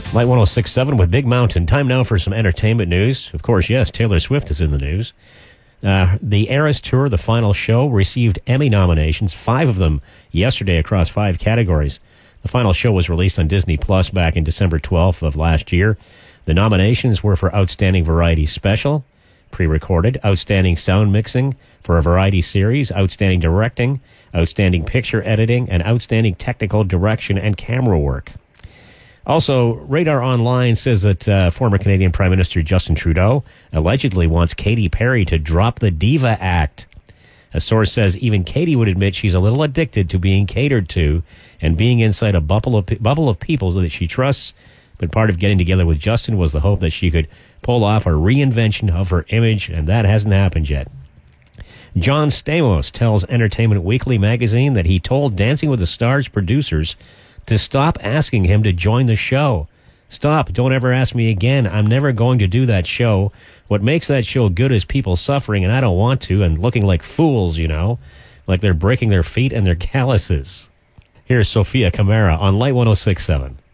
Light 106.7 with Big Mountain. Time now for some entertainment news. Of course, yes, Taylor Swift is in the news. The Eras Tour, the final show, received Emmy nominations, 5 of them yesterday across 5 categories. The final show was released on Disney Plus back in December 12th of last year. The nominations were for Outstanding Variety Special, pre-recorded, Outstanding Sound Mixing for a Variety Series, Outstanding Directing, Outstanding Picture Editing, and Outstanding Technical Direction and Camera Work. Also, Radar Online says that former Canadian Prime Minister Justin Trudeau allegedly wants Katy Perry to drop the Diva Act. A source says even Katy would admit she's a little addicted to being catered to and being inside a bubble of people that she trusts, but part of getting together with Justin was the hope that she could pull off a reinvention of her image, and that hasn't happened yet. John Stamos tells Entertainment Weekly magazine that he told Dancing with the Stars producers to stop asking him to join the show. Stop. Don't ever ask me again. I'm never going to do that show. What makes that show good is people suffering, and I don't want to, and looking like fools, you know, like they're breaking their feet and their calluses. Here's Sophia Camara on Light 106.7.